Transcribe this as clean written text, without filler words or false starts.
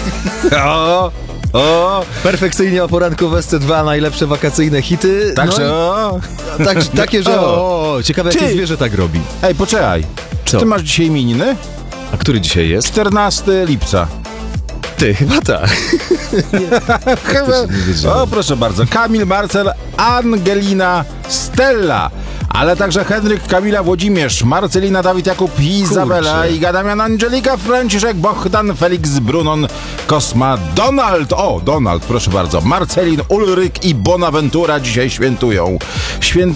O, Perfekcyjnie o poranku w SC2 najlepsze wakacyjne hity. także Takie, że ciekawe jakie Ty! zwierzę tak robi. Ej, poczekaj. Czy Co? ty masz dzisiaj imieniny? A który dzisiaj jest? 14 lipca. Ty, chyba tak. nie wiedziałem. O, proszę bardzo. Kamil, Marcel, Angelina, Stella, ale także Henryk, Kamila, Włodzimierz, Marcelina, Dawid, Jakub, Izabela, Iga, Damian, Angelika, Franciszek, Bohdan, Felix, Brunon, Kosma, Donald. O, Donald, proszę bardzo. Marcelin, Ulryk i Bonaventura dzisiaj świętują.